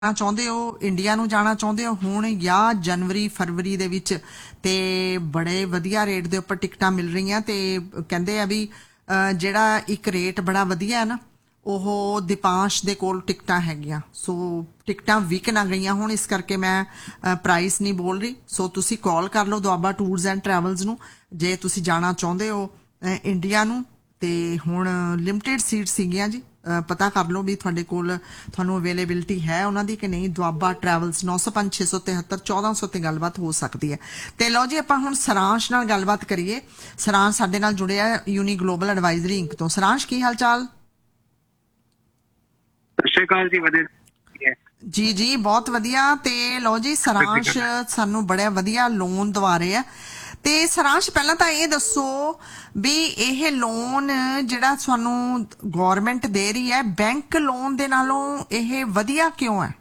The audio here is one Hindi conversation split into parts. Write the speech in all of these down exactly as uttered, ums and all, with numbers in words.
ਚਾਹੁੰਦੇ ਹੋ, ਇੰਡੀਆ ਨੂੰ ਜਾਣਾ ਚਾਹੁੰਦੇ ਹੋ ਹੁਣ ਜਾਂ ਜਨਵਰੀ ਫਰਵਰੀ ਦੇ ਵਿੱਚ, ਤੇ ਬੜੇ ਵਧੀਆ ਰੇਟ ਦੇ ਉੱਪਰ ਟਿਕਟਾਂ ਮਿਲ ਰਹੀਆਂ। ਤੇ ਕਹਿੰਦੇ ਆ ਵੀ ਜਿਹੜਾ ਇੱਕ ਰੇਟ ਬੜਾ ਵਧੀਆ ਹੈ ਨਾ, ਉਹ ਦੀਪਾਂਸ਼ ਦੇ ਕੋਲ ਟਿਕਟਾਂ ਹੈਗੀਆਂ। ਸੋ ਟਿਕਟਾਂ ਵਿਕ ਨਾ ਗਈਆਂ ਹੁਣ, ਇਸ ਕਰਕੇ ਮੈਂ ਪ੍ਰਾਈਸ ਨਹੀਂ ਬੋਲ ਰਹੀ। ਸੋ ਤੁਸੀਂ ਕਾਲ ਕਰ ਲਓ ਦੁਆਬਾ ਟੂਰਸ ਐਂਡ ਟਰੈਵਲਸ ਨੂੰ ਜੇ ਤੁਸੀਂ ਜਾਣਾ ਚਾਹੁੰਦੇ ਹੋ ਇੰਡੀਆ ਨੂੰ। ਤੇ ਹੁਣ ਲਿਮਟਿਡ ਸੀਟ ਸੀਗੀਆਂ ਜੀ, ਪਤਾ ਕਰ ਲਓ ਵੀ ਤੁਹਾਡੇ ਕੋਲ ਤੁਹਾਨੂੰ ਅਵੇਲੇਬਿਲਿਟੀ ਹੈ ਉਹਨਾਂ ਦੀ ਕਿ ਨਹੀਂ। ਦੁਆਬਾ ਟਰੈਵਲਸ ਨੌ ਸੌ ਪੰਜ ਛੇ ਸੌ ਤਿਹੱਤਰ ਚੌਦਾਂ ਸੌ ਤੇ ਗੱਲਬਾਤ ਹੋ ਸਕਦੀ ਹੈ। ਤੇ ਲਓ ਜੀ ਆਪਾਂ ਹੁਣ ਸਰਾਂਸ਼ ਨਾਲ ਗੱਲਬਾਤ ਕਰੀਏ। ਸਰਾਂਸ਼ ਸਾਡੇ ਨਾਲ ਜੁੜਿਆ ਯੂਨੀ ਗਲੋਬਲ ਐਡਵਾਈਜ਼ਰੀ ਇੰਕ ਤੋਂ। ਸਰਾਂਸ਼ ਕੀ ਹਾਲ ਚਾਲ? ਸਤਿ ਸ਼੍ਰੀ ਅਕਾਲ ਜੀ। ਵਧੀਆ ਜੀ ਜੀ ਬਹੁਤ ਵਧੀਆ। ਤੇ ਲਓ ਜੀ ਸਰਾਂਸ਼ ਸਾਨੂੰ ਬੜਾ ਵਧੀਆ ਲੋਨ ਦਵਾ ਰਹੇ ਆ। ਤੇ ਸਰਾਂਸ਼ ਪਹਿਲਾਂ ਤਾਂ ਇਹ ਦੱਸੋ ਵੀ ਇਹ ਲੋਨ ਜਿਹੜਾ ਤੁਹਾਨੂੰ ਗਵਰਨमेंट दे रही है बैंक लोन ਦੇ ਨਾਲੋਂ ਇਹ ਵਧੀਆ क्यों है?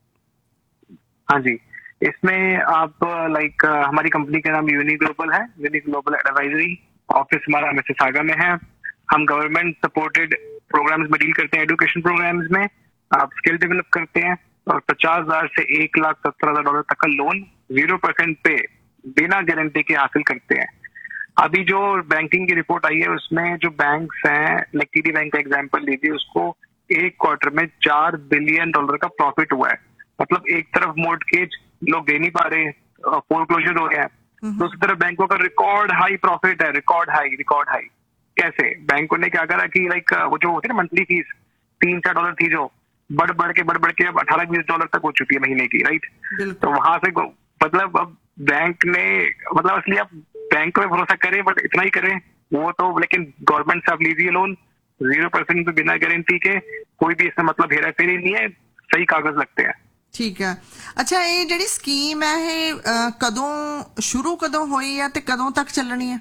हाँ जी, इसमें आप लाइक हमारी कंपनी का नाम यूनी ग्लोबल है, यूनी ग्लोबल एडवाइजरी। ऑफिस हमारा मिसिसागा में है। हम गवर्नमेंट सपोर्टेड प्रोग्राम्स में डील करते हैं। एजुकेशन प्रोग्राम्स में आप स्किल डेवलप करते हैं और पचास हजार से एक लाख सत्तर हजार डॉलर तक का लोन जीरो परसेंट पे बिना गारंटी के हासिल करते हैं। अभी जो बैंकिंग की रिपोर्ट आई है उसमें जो बैंक्स हैं, लाइक टीडी बैंक का एग्जांपल लीजिए, उसको एक क्वार्टर में चार बिलियन डॉलर का प्रॉफिट हुआ है। मतलब एक तरफ मोर्टगेज लोग दे नहीं पा रहे, फोरक्लोजर हो रहे हैं, दूसरी तरफ बैंकों का रिकॉर्ड हाई प्रॉफिट है, रिकॉर्ड हाई रिकॉर्ड हाई। कैसे? बैंकों ने क्या करा कि लाइक वो जो होती है ना मंथली फीस तीन चार डॉलर थी, जो बढ़ बढ़ के बढ़ बढ़ के अब अठारह बीस डॉलर तक हो चुकी है महीने की, राइट। तो वहां से मतलब अब बैंक ने मतलब इसलिए आप बैंक पे भरोसा करें बट इतना ही करें वो तो, लेकिन गवर्नमेंट से आप लीजिए लोन जीरो परसेंट पे बिना गारंटी के, कोई भी इसमें मतलब हेरा फेरी नहीं है, सही कागज लगते हैं। ठीक है। अच्छा ये ਜਿਹੜੀ ਸਕੀਮ ਹੈ ਇਹ ਕਦੋਂ ਸ਼ੁਰੂ ਕਦੋਂ ਹੋਈ ਹੈ ਤੇ ਕਦੋਂ ਤੱਕ ਚੱਲਣੀ है?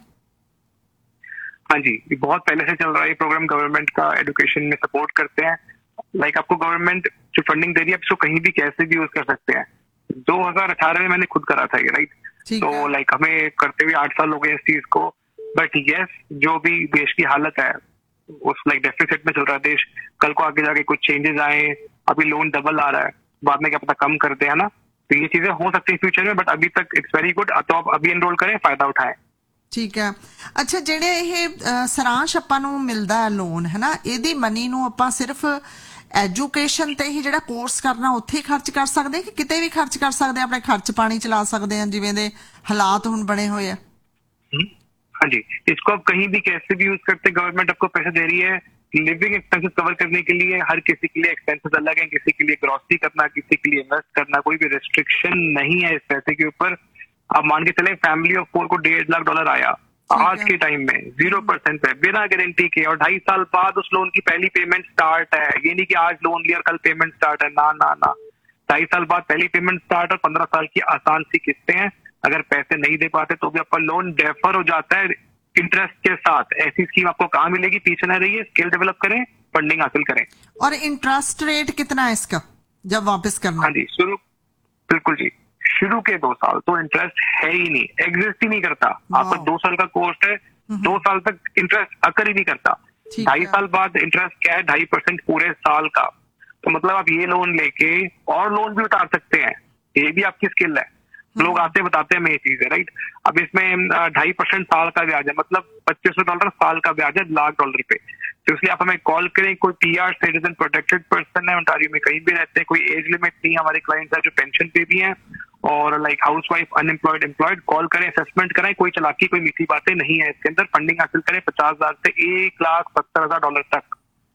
हाँ जी, ये बहुत पहले से चल रहा है ये प्रोग्राम। गवर्नमेंट का एजुकेशन में सपोर्ट करते हैं। लाइक आपको गवर्नमेंट जो फंडिंग दे रही है आप इसको कहीं भी कैसे भी यूज कर सकते हैं। दो हज़ार अठारह में मैंने खुद करा था ये, राइट। तो लाइक हमें करते हुए आठ साल हो गए इस चीज को। बट यस, जो भी देश की हालत है उस लाइक डेफिसिट में चल रहा है देश, कल को आगे जाके कुछ चेंजेस आए, अभी लोन डबल आ रहा है, बाद में क्या पता कम करते हैं ना, तो ये चीजें हो सकती है फ्यूचर में। बट अभी तक इट्स वेरी गुड, तो आप अभी एनरोल करें, फायदा उठाएं। ठीक है। अच्छा ਜਿਹੜੇ ਇਹ ਸਰਾਂਸ਼ ਆਪਾਂ ਨੂੰ ਮਿਲਦਾ ਹੈ ਲੋਨ ਹੈ ਨਾ, ਇਹਦੀ ਮਨੀ ਨੂੰ ਆਪਾਂ ਸਿਰਫ ਐਜੂਕੇਸ਼ਨ ਤੇ ਹੀ ਜਿਹੜਾ ਕੋਰਸ ਕਰਨਾ ਉੱਥੇ ਹੀ ਖਰਚ ਕਰ ਸਕਦੇ ਕਿ ਕਿਤੇ ਵੀ ਖਰਚ ਕਰ ਸਕਦੇ, ਆਪਣੇ ਖਰਚ ਪਾਣੀ ਚਲਾ ਸਕਦੇ ਆ ਜਿਵੇਂ ਦੇ ਹਾਲਾਤ ਹੁਣ ਬਣੇ ਹੋਏ ਆ? हाँ जी, इसको आप कहीं भी कैसे भी यूज करते, गवर्नमेंट आपको पैसे दे रही है लिविंग एक्सपेंसेस कवर करने के लिए। हर किसी के लिए एक्सपेंसेस अलग है, किसी के लिए ग्रोसरी करना, किसी के लिए इन्वेस्ट करना, कोई भी रिस्ट्रिक्शन नहीं है इस पैसे के ऊपर। आप मान के चले फैमिली ऑफ फोर को डेढ़ लाख डॉलर आया आज के टाइम में जीरो परसेंट पे बिना गारंटी के, और ढाई साल बाद उस लोन की पहली पेमेंट स्टार्ट है। ये नहीं कि आज लोन लिया और कल पेमेंट स्टार्ट है, ना ना ना, ढाई साल बाद पहली पेमेंट स्टार्ट और पंद्रह साल की आसान सी किस्तें हैं। अगर पैसे नहीं दे पाते तो भी आपका लोन डेफर हो जाता है इंटरेस्ट के साथ। ऐसी स्कीम आपको कहाँ मिलेगी? पीछे न रहिए, स्किल डेवलप करें, फंडिंग हासिल करें। और इंटरेस्ट रेट कितना है इसका जब वापस करना? हाँ जी, शुरू बिल्कुल जी, शुरू के दो साल तो इंटरेस्ट है ही नहीं, एग्जिस्ट ही नहीं करता। आपका दो साल का कोर्स है, दो साल तक इंटरेस्ट अकर ही नहीं करता। ढाई साल बाद इंटरेस्ट क्या है? ढाई परसेंट पूरे साल का। तो मतलब आप ये लोन लेके और लोन भी उतार सकते हैं, ये भी आपकी स्किल है। लोग आते बताते हैं मैं ये चीज है, राइट। अब इसमें ढाई परसेंट साल का ब्याज है, मतलब पच्चीस सौ डॉलर साल का ब्याज है लाख डॉलर पे। तो इसलिए आप हमें कॉल करें। कोई पीआर सिटीजन प्रोटेक्टेड पर्सन है, ओंटारियो में कहीं भी रहते हैं, कोई एज लिमिट नहीं है। हमारे क्लाइंट्स है जो पेंशन पे भी हैं और like house wife, unemployed, employed. Call करें, असेसमेंट कराएं, कोई चालाकी कोई मीठी बातें नहीं है इसके अंदर। फंडिंग हासिल करें पचास हजार से एक लाख सत्तर हजार डॉलर तक।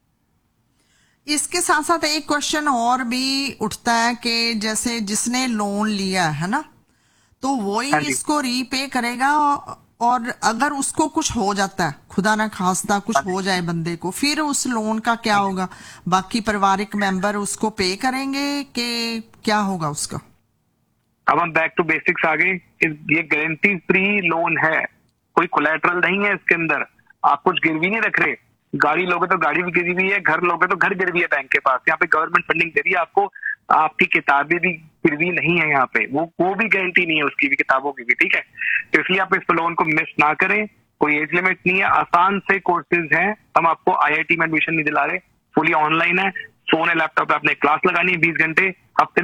इसके साथ साथ एक क्वेश्चन और भी उठता है कि जैसे जिसने लोन लिया है ना, तो वो ही इसको रीपे करेगा, और अगर उसको कुछ हो जाता है, खुदा ना खास्ता कुछ हो जाए बंदे को, फिर उस लोन का क्या होगा? बाकी पारिवारिक मेंबर उसको पे करेंगे कि क्या होगा उसका? अब हम बैक टू बेसिक्स आ गए। ये गारंटी फ्री लोन है, कोई कोलैटरल नहीं है इसके अंदर। आप कुछ गिरवी नहीं रख रहे। गाड़ी लोगे तो गाड़ी भी गिरी हुई है, घर लोगे तो घर गिरवी है बैंक के पास। यहाँ पे गवर्नमेंट फंडिंग दे रही है आपको, आपकी किताबें भी गिरवी नहीं है यहाँ पे, वो वो भी गारंटी नहीं है उसकी भी, किताबों की भी, ठीक है। तो इसलिए आप इस लोन को मिस ना करें। कोई एज लिमिट नहीं है, आसान से कोर्सेज हैं। हम आपको आईआईटी में एडमिशन नहीं दिला रहे, फुली ऑनलाइन है। फोन है, लैपटॉप पे आपने क्लास लगानी है बीस घंटे, हफ्ते